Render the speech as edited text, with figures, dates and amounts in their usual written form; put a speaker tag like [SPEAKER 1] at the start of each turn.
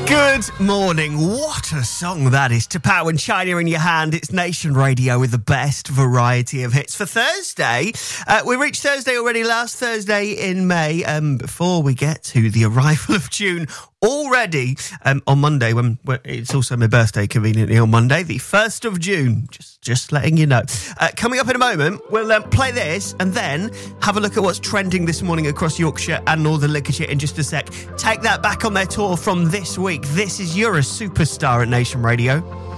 [SPEAKER 1] Good morning. What a song that is. To Power and China in your hand. It's Nation Radio with the best variety of hits for Thursday. We reached Thursday already, last Thursday in May, before we get to the arrival of June. Already on Monday, when it's also my birthday, conveniently on Monday, the 1st of June. Just letting you know. Coming up in a moment, we'll play this and then have a look at what's trending this morning across Yorkshire and Northern Lincolnshire in just a sec. Take that back on their tour from this week. This is You're a Superstar at Nation Radio.